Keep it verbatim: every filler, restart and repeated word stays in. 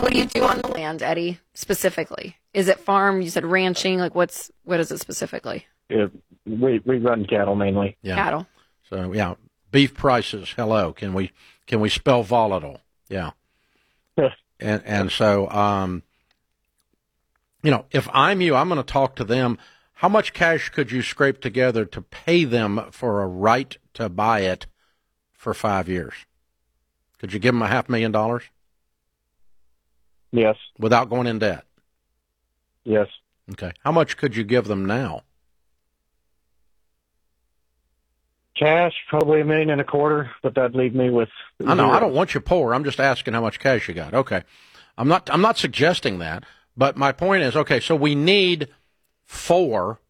what do you do on the land, Eddie, specifically? Is it farm? You said ranching. Like, what's what is it specifically? Yeah, we we run cattle mainly. Yeah. Cattle. So yeah, beef prices. Hello, can we can we spell volatile? Yeah. and and so um, you know, if I'm you, I'm going to talk to them. How much cash could you scrape together to pay them for a right to buy it for five years? Could you give them a half million dollars? Yes. Without going in debt? Yes. Okay. How much could you give them now? Cash, probably a million and a quarter, but that'd leave me with. I know. zero. I don't want you poor. I'm just asking how much cash you got. Okay. I'm not. I'm not suggesting that. But my point is, okay. So we need four